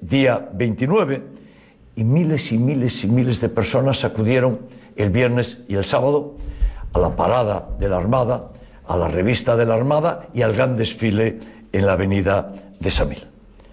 día 29, y miles de personas acudieron el viernes y el sábado a la parada de la Armada, a la revista de la Armada y al gran desfile en la avenida de Samil.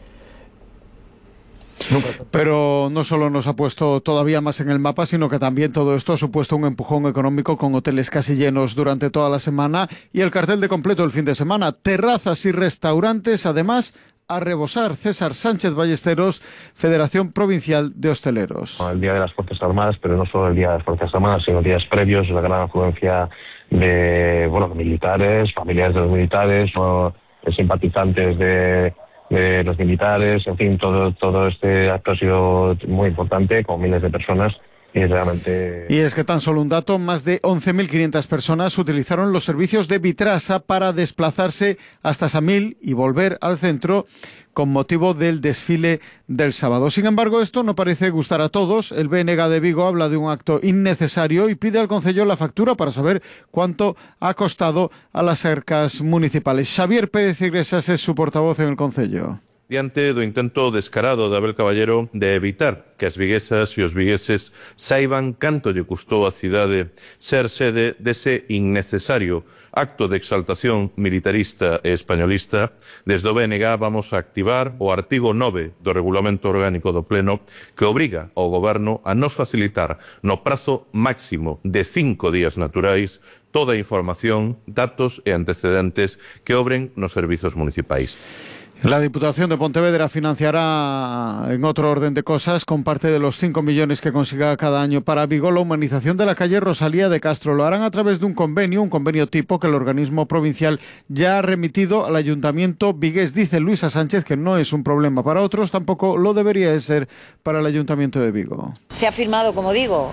Pero no solo nos ha puesto todavía más en el mapa, sino que también todo esto ha supuesto un empujón económico con hoteles casi llenos durante toda la semana y el cartel de completo el fin de semana. Terrazas y restaurantes, además, a rebosar. César Sánchez Ballesteros, Federación Provincial de Hosteleros. El Día de las Fuerzas Armadas, pero no solo el Día de las Fuerzas Armadas, sino días previos, la gran afluencia de militares, familiares de los militares, o simpatizantes de los militares, en fin, todo este acto ha sido muy importante, con miles de personas. Y es que tan solo un dato, más de 11.500 personas utilizaron los servicios de Vitrasa para desplazarse hasta Samil y volver al centro con motivo del desfile del sábado. Sin embargo, esto no parece gustar a todos. El BNG de Vigo habla de un acto innecesario y pide al concello la factura para saber cuánto ha costado a las arcas municipales. Xavier Pérez Iglesias es su portavoz en el concello. Diante do intento descarado de Abel Caballero de evitar que as viguesas e os vigueses saiban canto lle custou a cidade ser sede dese innecesario acto de exaltación militarista e españolista, desde o BNG vamos a activar o artigo 9 do Regulamento Orgánico do Pleno que obriga ao Goberno a nos facilitar no prazo máximo de 5 días naturais toda a información, datos e antecedentes que obren nos servizos municipais. La Diputación de Pontevedra financiará, en otro orden de cosas, con parte de los 5 millones que consiga cada año para Vigo, la humanización de la calle Rosalía de Castro. Lo harán a través de un convenio tipo que el organismo provincial ya ha remitido al Ayuntamiento vigués. Dice Luisa Sánchez que no es un problema para otros, tampoco lo debería de ser para el Ayuntamiento de Vigo. Se ha firmado, como digo,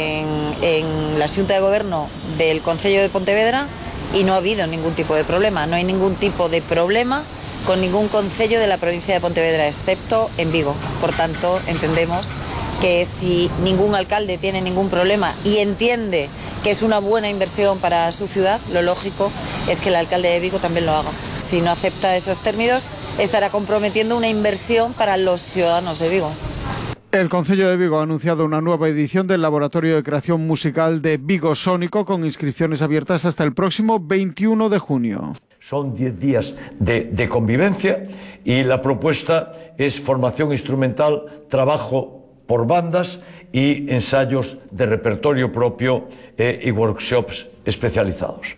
en la Xunta de Gobierno del Concello de Pontevedra y no ha habido ningún tipo de problema. No hay ningún tipo de problema con ningún concello de la provincia de Pontevedra, excepto en Vigo. Por tanto, entendemos que si ningún alcalde tiene ningún problema y entiende que es una buena inversión para su ciudad, lo lógico es que el alcalde de Vigo también lo haga. Si no acepta esos términos, estará comprometiendo una inversión para los ciudadanos de Vigo. El Concello de Vigo ha anunciado una nueva edición del Laboratorio de Creación Musical de Vigo Sónico, con inscripciones abiertas hasta el próximo 21 de junio. Son 10 días de convivencia y la propuesta es formación instrumental, trabajo por bandas y ensayos de repertorio propio y workshops especializados.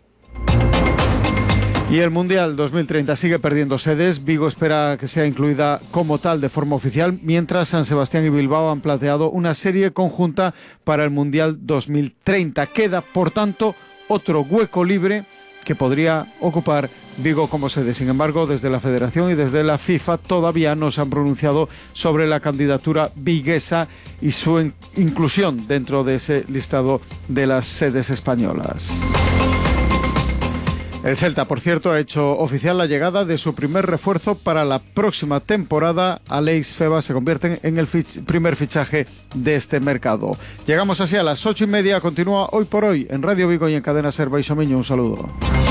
Y el Mundial 2030 sigue perdiendo sedes. Vigo espera que sea incluida como tal de forma oficial, mientras San Sebastián y Bilbao han planteado una serie conjunta para el Mundial 2030. Queda, por tanto, otro hueco libre que podría ocupar Vigo como sede. Sin embargo, desde la Federación y desde la FIFA todavía no se han pronunciado sobre la candidatura viguesa y su inclusión dentro de ese listado de las sedes españolas. El Celta, por cierto, ha hecho oficial la llegada de su primer refuerzo para la próxima temporada. Aleix Feba se convierte en el primer fichaje de este mercado. Llegamos así a las 8:30. Continúa Hoy por Hoy en Radio Vigo y en Cadena Ser. Baixo Miño, un saludo.